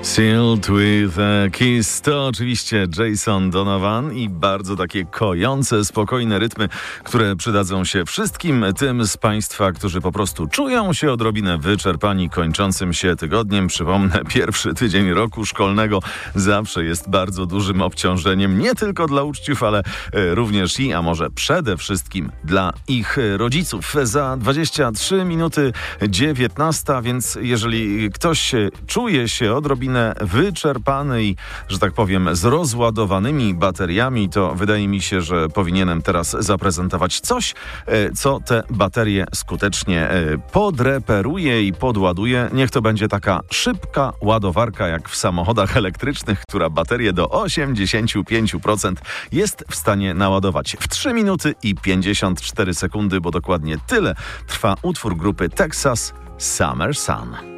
Sealed with a Kiss to oczywiście Jason Donovan i bardzo takie kojące, spokojne rytmy, które przydadzą się wszystkim tym z Państwa, którzy po prostu czują się odrobinę wyczerpani kończącym się tygodniem. Przypomnę, pierwszy tydzień roku szkolnego zawsze jest bardzo dużym obciążeniem, nie tylko dla uczniów, ale również a może przede wszystkim dla ich rodziców. Za 23 minuty 19, więc jeżeli ktoś czuje się odrobinę wyczerpany i, że tak powiem, z rozładowanymi bateriami, to wydaje mi się, że powinienem teraz zaprezentować coś, co te baterie skutecznie podreperuje i podładuje. Niech to będzie taka szybka ładowarka jak w samochodach elektrycznych, która baterię do 85% jest w stanie naładować w 3 minuty i 54 sekundy, bo dokładnie tyle trwa utwór grupy Texas Summer Sun.